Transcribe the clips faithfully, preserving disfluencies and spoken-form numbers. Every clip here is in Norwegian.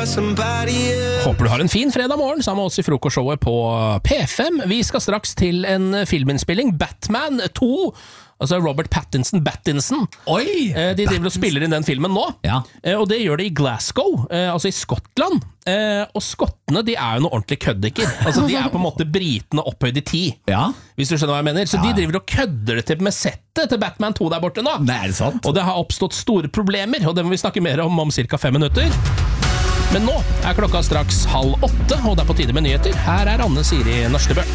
Håper du har en fin fredag morgen sammen med oss i frokostshowet på P fem. Vi skal straks til en filminnspilling, Batman to. Altså Robert Pattinson, Battinson. Oi! De driver Pattinson. Og spiller inn den filmen nå. Ja. Og det gjør de i Glasgow, altså i Skottland. Og skottene, de er jo noe ordentlig køddiker. Altså de er på en måte britene opphøyd i ti. Ja. Hvis du skjønner hva jeg mener. Så ja. de driver og kødder det til med settet til Batman to der borte nå. Nei, er det sant? Og det har oppstått store problemer, og det må vi snakke mer om om cirka fem minutter. Men nå er klokka straks halv åtte, og det er på tide med nyheter. Her er Anne Siri Nørstebø.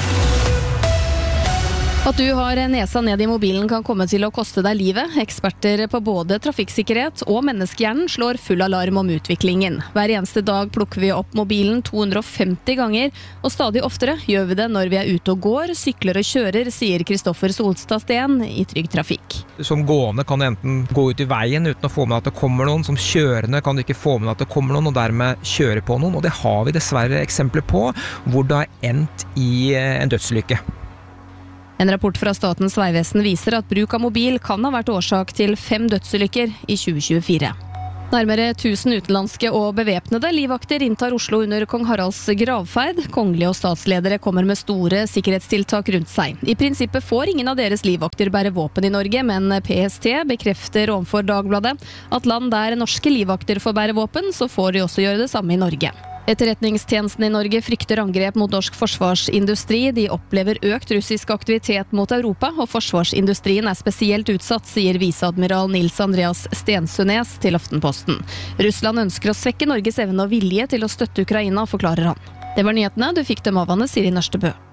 At du har nesa ned i mobilen kan komme til å koste deg livet. Eksperter på både trafikksikkerhet og menneskehjernen slår full alarm om utviklingen. Hver eneste dag plukker vi opp mobilen to hundre og femti ganger, og stadig oftere gjør vi det når vi er ute og går, sykler og kjører, sier Kristoffer Solstad Steen i Trygg Trafikk. Som gående kan du enten gå ut i veien uten å få med at det kommer noen, som kjørende kan du ikke få med at det kommer noen, og dermed kjøre på noen, og det har vi dessverre eksempler på, hvor det har endt i en dødsulykke. En rapport fra Statens vegvesen viser at bruk av mobil kan ha vært årsak til fem dødsulykker i tjue tjuefire. Nærmere tusen utenlandske og bevæpnede livvakter inntar Oslo under kong Haralds gravferd. Kongelige og statsledere kommer med store sikkerhetstiltak rundt seg. I prinsippet får ingen av deres livvakter bære våpen i Norge, men P S T bekrefter overfor Dagbladet at land der norske livvakter får bære våpen, så får de også gjøre det samme i Norge. Etterretningstjenesten i Norge frykter angrep mot norsk forsvarsindustri. De opplever økt russisk aktivitet mot Europa, og forsvarsindustrien er spesielt utsatt, sier viseadmiral Nils Andreas Stensønes til Aftenposten. Russland ønsker å svekke Norges evne og vilje til å støtte Ukraina, forklarer han. Det var nyhetene, du fikk dem av Anne Siri Nørstebø.